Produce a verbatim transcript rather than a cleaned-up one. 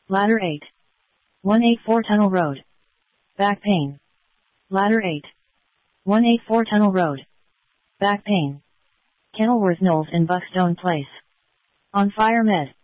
Ladder eight. one eighty-four Tunnel Road. Back pain. Ladder eight. one eighty-four Tunnel Road. Back pain. Kenilworth Knowles in Buckstone Place. On Fire Med.